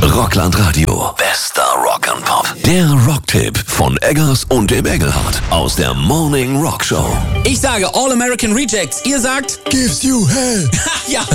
Rockland Radio. Bester Rock and Pop. Der Rocktipp von Eggers und dem Engelhardt aus der Morning Rock Show. Ich sage All American Rejects. Ihr sagt Gives you hell. ja.